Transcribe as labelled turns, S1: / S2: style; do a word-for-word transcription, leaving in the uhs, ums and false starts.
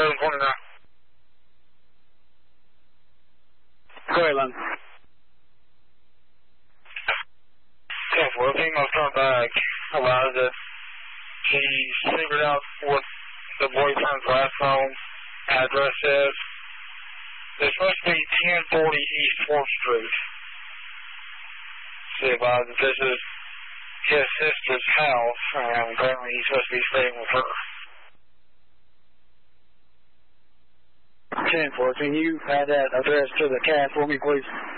S1: eleven twenty-nine.
S2: Go ahead, Lon.
S1: ten four, female turned back about that she figured out what the boyfriend's last home address is. It's supposed to be ten forty East fourth Street. See about that this is his sister's house, and apparently he's supposed to be staying with her.
S2: ten four, can you add that address to the C A D for me, please?